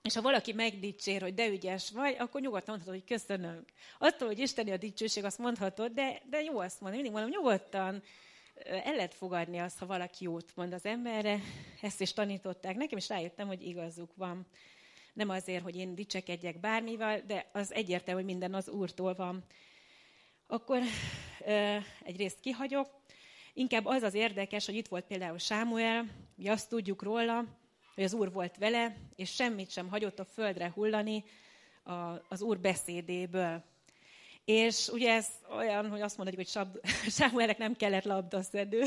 És ha valaki megdicsér, hogy de ügyes vagy, akkor nyugodtan mondhatod, hogy köszönöm. Attól, hogy isteni a dicsőség, azt mondhatod, de jó azt mondani. Mindig mondom, nyugodtan el lehet fogadni azt, ha valaki jót mond az emberre. Ezt is tanították nekem, és rájöttem, hogy igazuk van. Nem azért, hogy én dicsekedjek bármivel, de az egyértelmű, hogy minden az Úrtól van. Akkor egyrészt kihagyok. Inkább az az érdekes, hogy itt volt például Sámuel, mi azt tudjuk róla, hogy az Úr volt vele, és semmit sem hagyott a földre hullani az Úr beszédéből. És ugye ez olyan, hogy azt mondjuk, hogy Sámuelnek nem kellett labdaszedő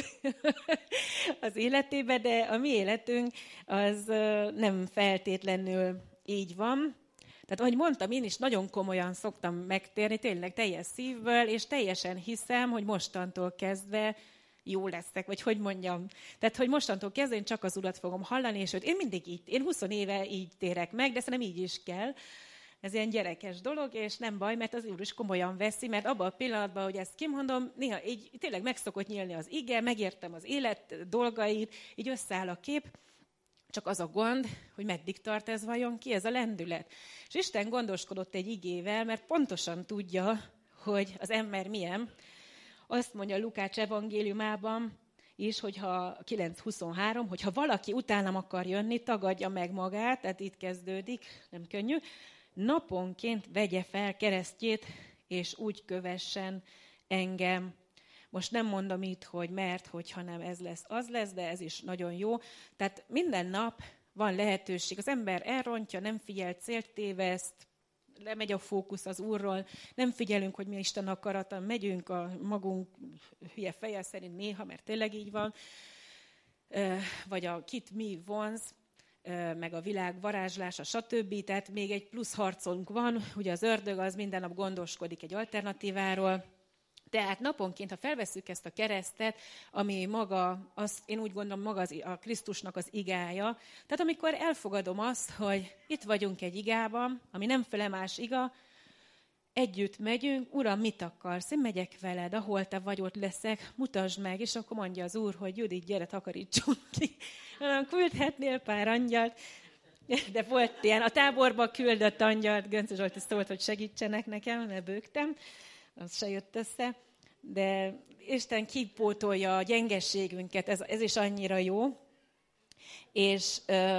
az életében, de a mi életünk az nem feltétlenül így van. Tehát, ahogy mondtam, én is nagyon komolyan szoktam megtérni, tényleg teljes szívből, és teljesen hiszem, hogy mostantól kezdve jó leszek, vagy hogy mondjam. Tehát, hogy mostantól kezdve én csak az Urat fogom hallani, és én mindig így, én 20 éve így térek meg, de szerintem így is kell. Ez ilyen gyerekes dolog, és nem baj, mert az Úr is komolyan veszi, mert abban a pillanatban, hogy ezt kimondom, néha így tényleg meg szokott nyílni az ige, megértem az élet dolgait, így összeáll a kép, csak az a gond, hogy meddig tart ez vajon ki, ez a lendület. És Isten gondoskodott egy igével, mert pontosan tudja, hogy az ember milyen. Azt mondja Lukács evangéliumában is, hogyha 9:23, hogyha valaki utánam akar jönni, tagadja meg magát, tehát itt kezdődik, nem könnyű, naponként vegye fel keresztjét, és úgy kövessen engem. Most nem mondom itt, hogy mert, hogyha nem ez lesz, az lesz, de ez is nagyon jó. Tehát minden nap van lehetőség. Az ember elrontja, nem figyel, célt téveszt, lemegy a fókusz az Úrról, nem figyelünk, hogy mi Isten akarata, megyünk a magunk hülye feje szerint néha, mert tényleg így van, vagy kit mi vonz, meg a világ varázslása, stb. Tehát még egy plusz harcunk van, ugye az ördög az minden nap gondoskodik egy alternatíváról. Tehát naponként, ha felvesszük ezt a keresztet, ami maga, én úgy gondolom, maga a Krisztusnak az igája. Tehát amikor elfogadom azt, hogy itt vagyunk egy igában, ami nem fele más iga, együtt megyünk, Uram, mit akarsz? Én megyek veled, ahol te vagy, ott leszek, mutasd meg, és akkor mondja az Úr, hogy Judit, gyere, takarítsunk ki. Küldhetnél pár angyalt, de volt ilyen, a táborba küldött angyalt, Gönc Zsolti szólt, hogy segítsenek nekem, mert bőgtem, az se jött össze, de Isten kipótolja a gyengességünket, ez is annyira jó, és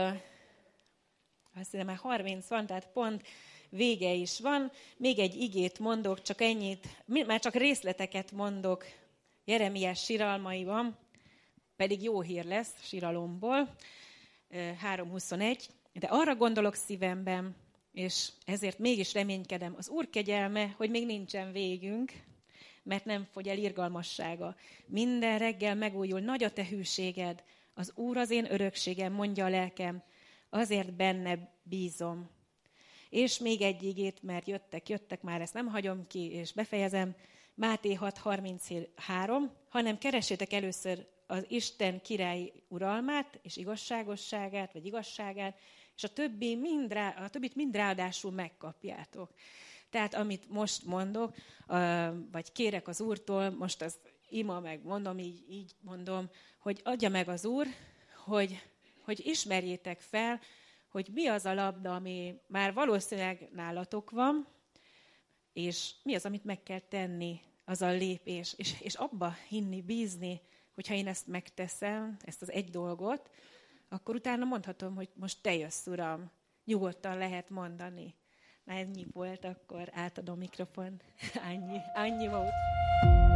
azt hiszem már 30 van, tehát pont vége is van. Még egy igét mondok, csak ennyit, már csak részleteket mondok Jeremiás siralmaiban, pedig jó hír lesz siralomból, 3:21, de arra gondolok szívemben, és ezért mégis reménykedem, az Úr kegyelme, hogy még nincsen végünk, mert nem fogy el irgalmassága. Minden reggel megújul, nagy a te hűséged, az Úr az én örökségem, mondja a lelkem, azért benne bízom. És még egy igét, mert jöttek, már ezt nem hagyom ki, és befejezem, Máté 6:33, hanem keressétek először az Isten király uralmát, és igazságosságát, vagy igazságát, és a többit mind ráadásul megkapjátok. Tehát amit most mondok, vagy kérek az Úrtól, most az ima meg mondom, így mondom, hogy adja meg az Úr, hogy ismerjétek fel, hogy mi az a labda, ami már valószínűleg nálatok van, és mi az, amit meg kell tenni, az a lépés, és abba hinni, bízni, hogyha én ezt megteszem, ezt az egy dolgot, akkor utána mondhatom, hogy most te jössz, Uram, nyugodtan lehet mondani. Na ennyi volt, akkor átadom a mikrofont. Annyi volt.